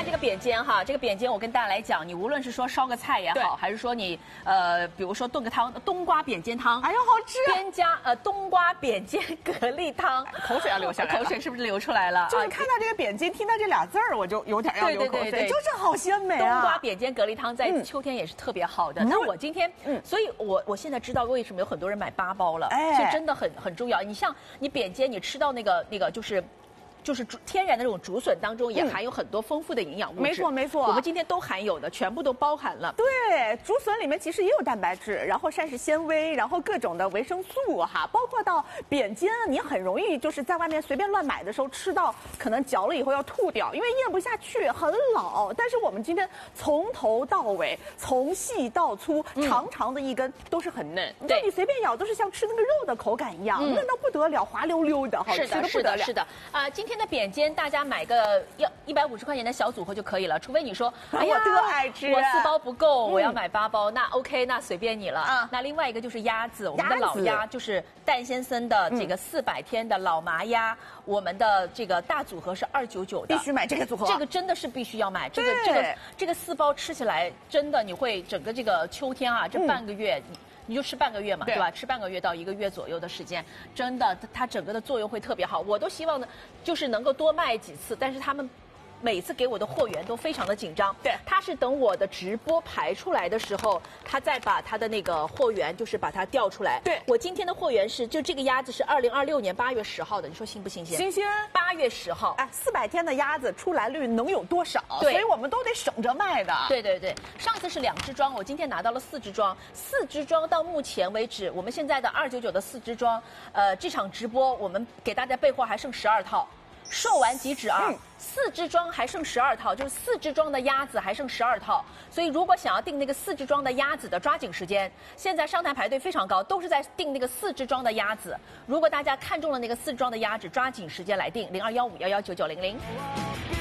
看这个扁尖哈，这个扁尖我跟大家来讲，你无论是说烧个菜也好，还是说你比如说炖个汤，冬瓜扁尖汤， 哎呦好吃！ 添加冬瓜扁尖蛤蜊汤， 口水要流下来了， 口水是不是流出来了？ 就是看到这个扁尖，听到这俩字儿，我就有点要流口水，就是好鲜美啊！ 冬瓜扁尖蛤蜊汤在秋天也是特别好的。那我今天，所以我现在知道为什么有很多人买8包了，是真的很重要。你像你扁尖，你吃到那个就是天然的这种竹笋当中也含有很多丰富的营养物质， 没错没错， 我们今天都含有的，全部都包含了。 对，竹笋里面其实也有蛋白质，然后膳食纤维，然后各种的维生素哈，包括到扁尖，你很容易就是在外面随便乱买的时候吃到，可能嚼了以后要吐掉，因为咽不下去，很老。但是我们今天从头到尾，从细到粗，长长的一根都是很嫩，对，你随便咬都是像吃那个肉的口感一样，嫩到不得了，滑溜溜的，好吃的不得了。 是的，今天的扁尖大家买个要150块钱的小组合就可以了，除非你说，哎呀， 我特爱吃， 我4包不够，我要买8包，那 OK， 那随便你了。那另外一个就是鸭子，我们的老鸭就是蛋先生的这个400天的老麻鸭，我们的这个大组合是299的， 必须买这个组合， 这个真的是必须要买。这个4包吃起来真的你会整个这个秋天啊，这半个月。你就吃半个月嘛，对吧？吃半个月到1个月左右的时间，真的，它整个的作用会特别好。我都希望呢，就是能够多卖几次，但是他们每次给我的货源都非常的紧张。对，他是等我的直播排出来的时候，他再把他的那个货源就是把它调出来。对，我今天的货源是就这个鸭子是2026年8月10号的，你说新不新鲜？新鲜。8月10号， 哎，400天的鸭子出栏率能有多少？对，所以我们都得省着卖的。 对对对，上次是2支装，我今天拿到了4支装，4支装到目前为止，我们现在的299的4支装，这场直播我们给大家备货还剩12套。售完即止啊！4支装还剩12套，就是4支装的鸭子还剩12套，所以如果想要订那个4支装的鸭子的，抓紧时间。现在上台排队非常高，都是在订那个4支装的鸭子。如果大家看中了那个4支装的鸭子，抓紧时间来订0215119900。